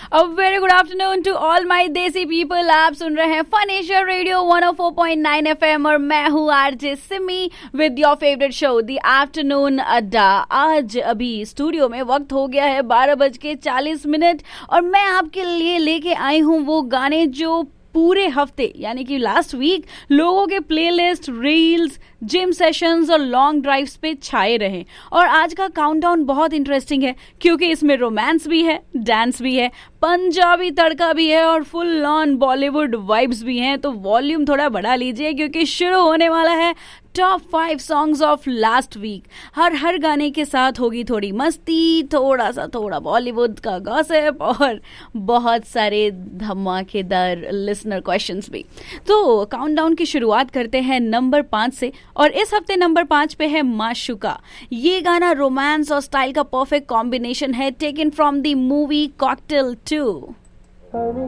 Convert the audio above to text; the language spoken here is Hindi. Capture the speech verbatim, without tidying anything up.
A very good afternoon to all my देसी people. आप सुन रहे हैं fun Asia radio one O four point nine F M और मैं हूँ RJ Simi with your favourite show the afternoon अड्डा। आज अभी स्टूडियो में वक्त हो गया है बारह बज के चालीस मिनट और मैं आपके लिए लेके आई हूँ वो गाने जो पूरे हफ्ते यानी कि लास्ट वीक लोगों के प्लेलिस्ट, रील्स, जिम सेशंस और लॉन्ग ड्राइव्स पे छाए रहे। और आज का काउंटडाउन बहुत इंटरेस्टिंग है क्योंकि इसमें रोमांस भी है, डांस भी है, पंजाबी तड़का भी है और फुल ऑन बॉलीवुड वाइब्स भी हैं। तो वॉल्यूम थोड़ा बढ़ा लीजिए क्योंकि शुरू होने वाला है top five songs of last week. हर हर गाने के साथ होगी थोड़ी मस्ती, थोड़ा सा थोड़ा बॉलीवुड का गॉसिप और बहुत सारे धमाकेदार लिसनर क्वेश्चंस भी। तो काउंटडाउन की शुरुआत करते हैं नंबर पाँच से और इस हफ्ते नंबर पाँच पे है माशुका। ये गाना रोमांस और स्टाइल का परफेक्ट कॉम्बिनेशन है, taken from the movie cocktail to.